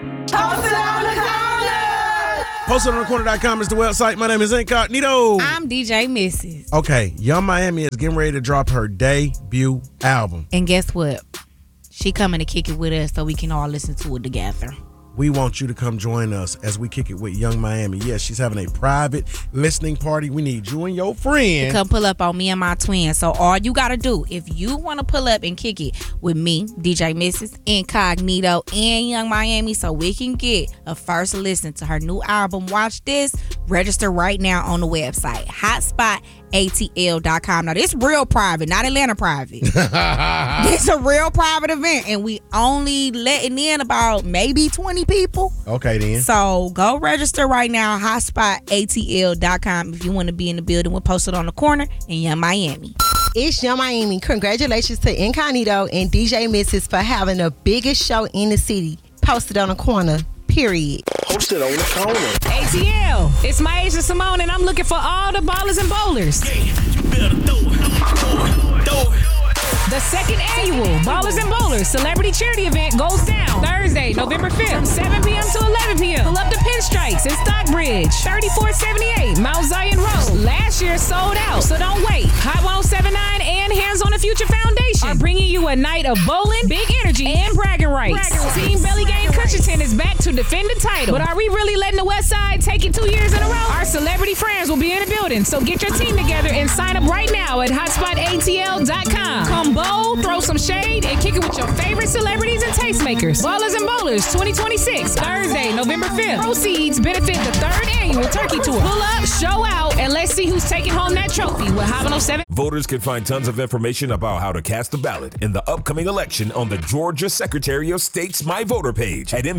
PostedOnTheCorner.com is the website. My name is Incognito. I'm DJ Mrs. Okay, Young Miami is getting ready to drop her debut album. And guess what? She coming to kick it with us so we can all listen to it together. We want you to come join us as we kick it with Young Miami. Yes, she's having a private listening party. We need you and your friend. Come pull up on me and my twin. So all you got to do, if you want to pull up and kick it with me, DJ Mrs., Incognito, and Young Miami, so we can get a first listen to her new album, watch this, register right now on the website, hotspotatl.com. Now, this real private, not Atlanta private. This a real private event, and we only letting in about maybe 20 people. Okay, then. So go register right now, hotspotatl.com, if you want to be in the building with Posted on the Corner in Young Miami. It's Young Miami. Congratulations to Incognito and DJ Mrs. for having the biggest show in the city. Posted on the Corner, period. Posted on the Corner. ATL, it's Maisha Simone, and I'm looking for all the ballers and bowlers. Yeah, you better throw it. The second annual Ballers and Bowlers Celebrity Charity Event goes down Thursday, November 5th from 7 p.m. to 11 p.m. Pull up the Pinstripes in Stockbridge, 3478 Mount Zion Road. Last year sold out, so don't wait. Hot 1079 and Hands on the Future Foundation are bringing you a night of bowling, big energy, and bragging rights. Team Belly Game Cushion is back to defend the title. But are we really letting the West Side take it 2 years in a row? Our celebrity friends will be in the building, so get your team together and sign up right now at hotspotatl.com. Come bowl, throw some shade, and kick it with your favorite celebrities and tastemakers. Ballers and Bowlers 2026, Thursday, November 5th. Proceeds benefit the third annual Turkey Tour. Pull up, show out, and let's see who's taking home that trophy with Hot 107. Voters can find tons of information about how to cast a ballot in the upcoming election on the Georgia Secretary of State's My Voter page at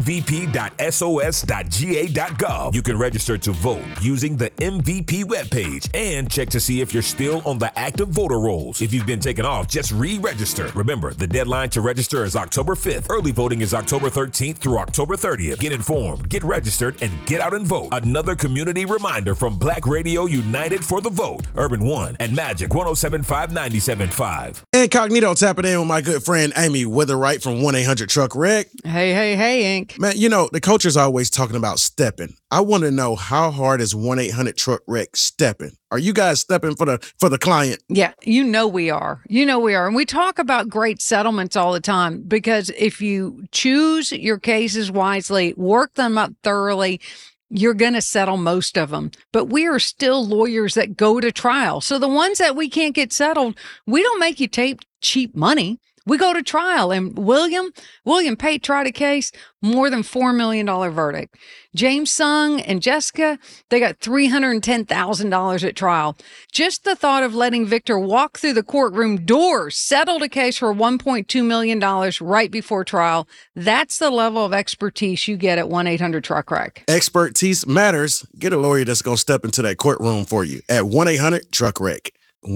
mvp.sos.ga.gov. You can register to vote using the MVP webpage and check to see if you're still on the active voter rolls. If you've been taken off, just re-register. Remember, the deadline to register is October 5th. Early voting is October 13th through October 30th. Get informed, get registered, and get out and vote. Another community reminder from Black Radio United for the Vote, Urban One, and Magic 107.5 97.5. Incognito tapping in with my good friend Amy Witherwright from 1-800-TRUCK-WRECK. Hey, Ink. Man, you know, the coaches are always talking about stepping. I want to know, how hard is 1-800-TRUCK-WRECK stepping? Are you guys stepping for the client? Yeah, you know we are. And we talk about great settlements all the time, because if you choose your cases wisely, work them up thoroughly, you're going to settle most of them. But we are still lawyers that go to trial. So the ones that we can't get settled, we don't make you take cheap money. We go to trial, and William Pate tried a case, more than $4 million verdict. James Sung and Jessica, they got $310,000 at trial. Just the thought of letting Victor walk through the courtroom doors settled a case for $1.2 million right before trial. That's the level of expertise you get at 1-800-TRUCK-WRECK. Expertise matters. Get a lawyer that's going to step into that courtroom for you at 1-800-TRUCK-WRECK.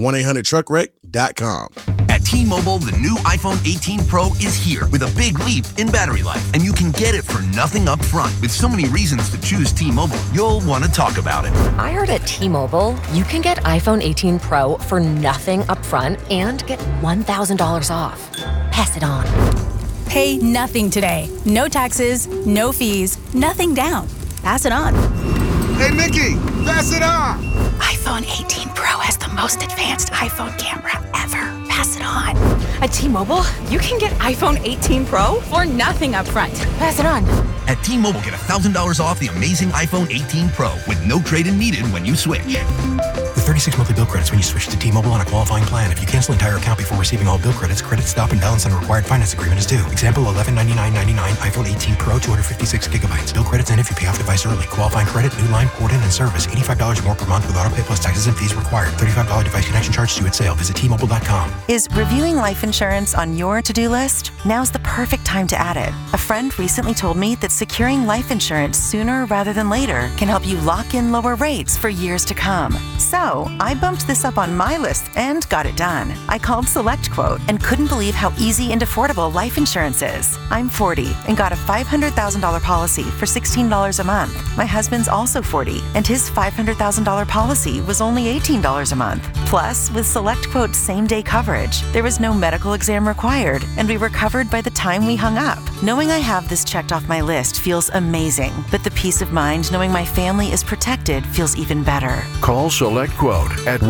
1-800-TRUCK-WRECK.com. At T-Mobile, the new iPhone 18 Pro is here with a big leap in battery life, and you can get it for nothing up front. With so many reasons to choose T-Mobile, you'll want to talk about it. I heard at T-Mobile, you can get iPhone 18 Pro for nothing up front and get $1,000 off. Pass it on. Pay nothing today. No taxes, no fees, nothing down. Pass it on. Hey, Nikki, pass it on. iPhone 18 Pro has the most advanced iPhone camera ever. Pass it on. At T-Mobile, you can get iPhone 18 Pro for nothing up front. Pass it on. At T-Mobile, get $1,000 off the amazing iPhone 18 Pro with no trade-in needed when you switch. With 36 monthly bill credits when you switch to T-Mobile on a qualifying plan. If you cancel entire account before receiving all bill credits, credit stop and balance on a required finance agreement is due. Example, $1199.99 iPhone 18 Pro, 256 gigabytes. Bill credits end if you pay off device early. Qualifying credit, new line, port in, and service. $85 more per month with auto pay plus taxes and fees required. $35 device connection charge due at sale. Visit T-Mobile.com. Is reviewing life insurance on your to-do list? Now's the perfect time to add it. A friend recently told me that securing life insurance sooner rather than later can help you lock in lower rates for years to come. So I bumped this up on my list and got it done. I called SelectQuote and couldn't believe how easy and affordable life insurance is. I'm 40 and got a $500,000 policy for $16 a month. My husband's also 40 and his $500,000 policy was only $18 a month. Plus, with SelectQuote's same-day coverage, there was no medical exam required and we were covered by the time we hung up. Knowing I have this checked off my list feels amazing, but the peace of mind knowing my family is protected feels even better. Call SelectQuote at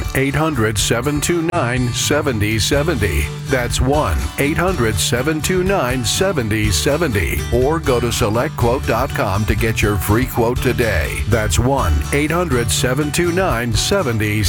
1-800-729-7070. That's 1-800-729-7070. Or go to SelectQuote.com to get your free quote today. That's 1-800-729-7070.